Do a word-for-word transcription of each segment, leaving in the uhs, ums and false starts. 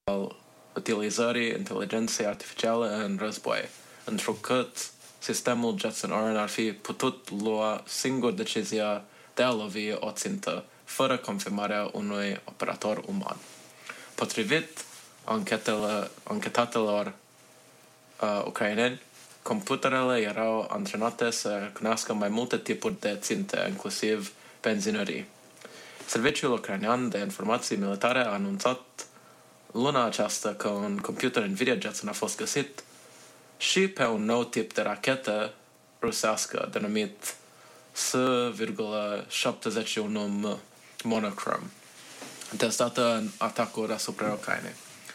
al utilizării inteligenței artificiale în război, întrucât sistemul Jetson Orin ar fi putut lua singur decizia de a lovi o țintă, fără confirmarea unui operator uman. Potrivit anchetele, anchetatelor uh, ucraineni, computerele erau antrenate să recunoască mai multe tipuri de ținte, inclusiv benzinării. Serviciul ucrainean de informații militare a anunțat luna aceasta că un computer Nvidia Jetson a fost găsit și pe un nou tip de rachetă rusească denumit S șaptezeci și unu M Monochrome, testată în atacuri asupra Ucrainei.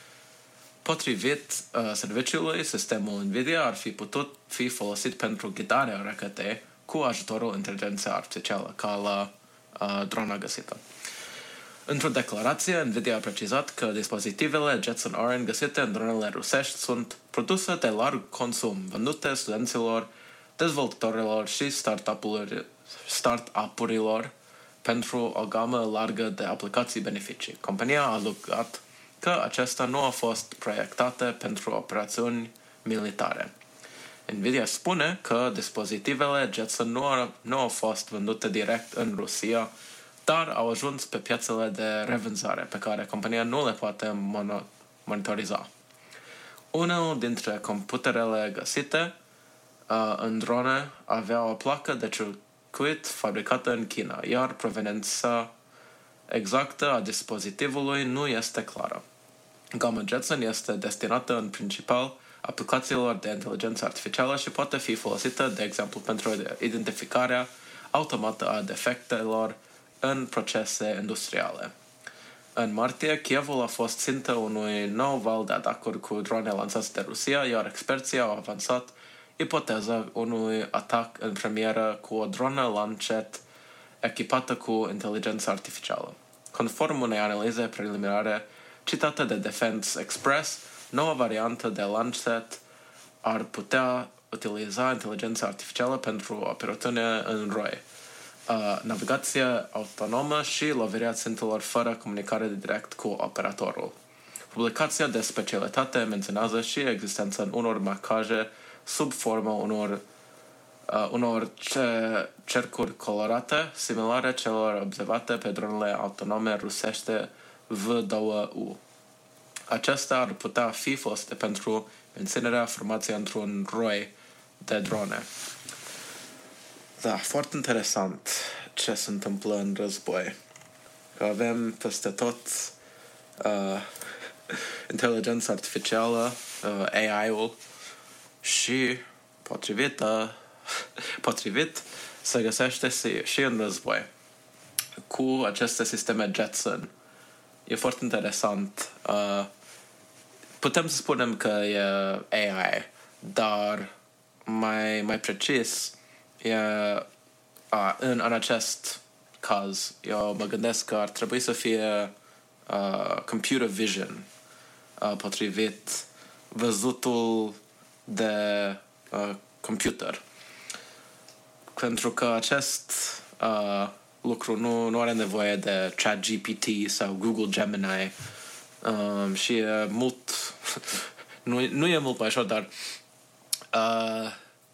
Potrivit uh, serviciului, sistemul Nvidia ar fi putut fi folosit pentru ghidarea rachetei cu ajutorul inteligenței artificiale, ca la uh, drona găsită. Într-o declarație, Nvidia a precizat că dispozitivele Jetson Orin găsite în dronele rusești sunt produse de larg consum, vândute studenților, dezvoltatorilor și start-up-urilor pentru o gamă largă de aplicații beneficii. Compania a adăugat că acestea nu au fost proiectate pentru operațiuni militare. Nvidia spune că dispozitivele Jetson nu au, nu au fost vândute direct în Rusia, dar au ajuns pe piațele de revânzare, pe care compania nu le poate mono- monitoriza. Unul dintre computerele găsite uh, în drone avea o placă de circuit fabricată în China, iar proveniența exactă a dispozitivului nu este clară. Gama Jetson este destinată în principal aplicațiilor de inteligență artificială și poate fi folosită, de exemplu, pentru identificarea automată a defectelor în procese industriale. În martie, Kievul a fost țintă unui nou val de atacuri cu drone lansați de Rusia, iar experții au avansat ipoteza unui atac în premieră cu o dronă Lancet echipată cu inteligență artificială. Conform unei analize preliminare citată de Defense Express, noua variantă de Lancet ar putea utiliza inteligența artificială pentru operațiune în roi, uh, navigație autonomă și lovirea țintelor fără comunicare direct cu operatorul. Publicația de specialitate menționează și existența unor marcaje sub formă unor, uh, unor ce- cercuri colorate, similare celor observate pe dronele autonome rusește V doi U. Acestea ar putea fi folosite pentru menținerea formației într-un roi de drone. Da, foarte interesant ce se întâmplă în război. Că avem peste tot uh, inteligența artificială, uh, A I-ul și potrivit, uh, potrivit se găsește și în război cu aceste sisteme Jetson. E foarte interesant. Uh, putem să spunem că e A I, dar mai, mai precis, e, uh, în, în acest caz, eu mă gândesc că ar trebui să fie uh, computer vision, uh, potrivit văzutul de uh, computer. Pentru că acest uh, lucru nu, nu are nevoie de ChatGPT sau Google Gemini um, și e mult nu, nu e mult mai ușor, dar uh,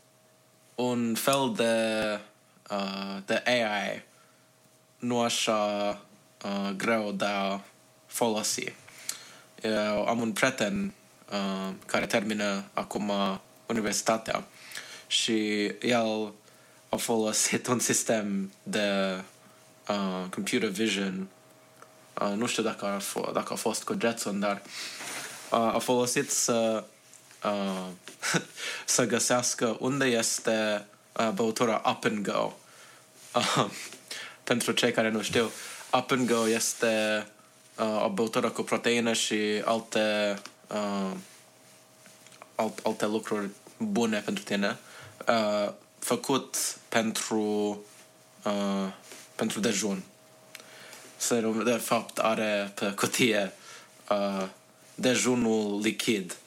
un fel de uh, de A I nu așa uh, greu de a folosi. Eu am un prieten uh, care termină acum universitatea și el a folosit un sistem de uh, computer vision. Uh, nu știu dacă a, f- dacă a fost cu Jetson, dar uh, a folosit să uh, să găsească unde este uh, băutura Up and Go. Uh, pentru cei care nu știu, Up and Go este uh, o băutură cu proteină și alte uh, alt, alte lucruri bune pentru tine, uh, făcut pentru uh, pentru dejun. De fapt are pe cutie uh, dejunul lichid.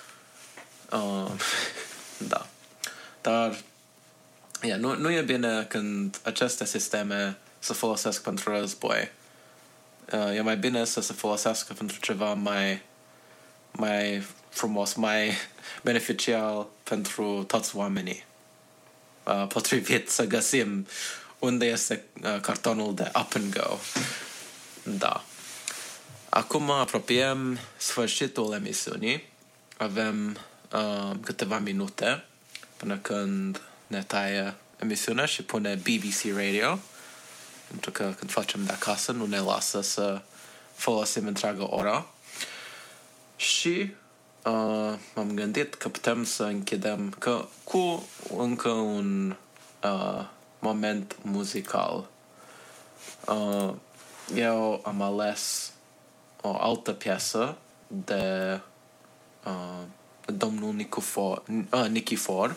Uh, da. Dar yeah, nu, nu e bine când aceste sisteme se folosesc pentru război. Uh, e mai bine să se folosească pentru ceva mai mai frumos, mai beneficial pentru toți oamenii. Uh, potrivit să găsim unde este uh, cartonul de Up and Go. Da. Acum apropiem sfârșitul emisiunii. Avem uh, câteva minute până când ne taie emisiunea și pune B B C Radio, pentru că când facem de acasă nu ne lasă să folosim întreaga ora. Și uh, m-am gândit că putem să închidem că cu încă un uh, moment muzical. Uh, eu am ales o altă piesă de uh, domnul Nikifor, uh, Nikifor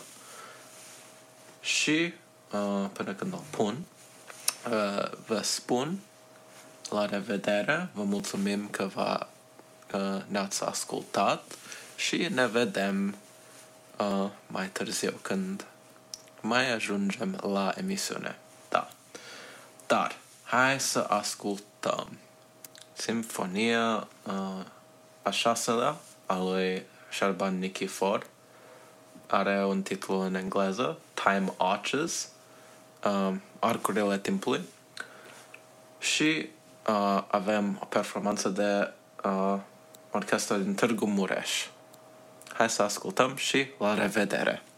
și uh, până când o pun uh, vă spun la revedere, vă mulțumim că, v-a, că ne-ați ascultat și ne vedem uh, mai târziu când mai ajungem la emisiune. Da. Dar hai să ascultăm Simfonia uh, a șaselea a lui Șerban Nikifor. Are un titlu în engleză, Time Arches, uh, Arcurile timpului. Și uh, avem o performanță de uh, orchestra din Târgu Mureș. Hai să ascultăm și la revedere!